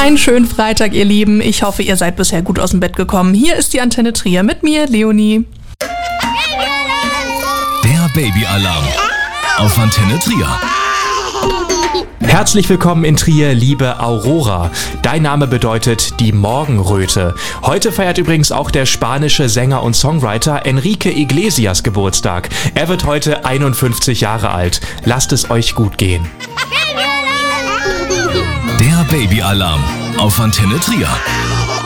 Einen schönen Freitag, ihr Lieben. Ich hoffe, ihr seid bisher gut aus dem Bett gekommen. Hier ist die Antenne Trier mit mir, Leonie. Der Babyalarm auf Antenne Trier. Herzlich willkommen in Trier, liebe Aurora. Dein Name bedeutet die Morgenröte. Heute feiert übrigens auch der spanische Sänger und Songwriter Enrique Iglesias Geburtstag. Er wird heute 51 Jahre alt. Lasst es euch gut gehen. Der Babyalarm auf Antenne Trier.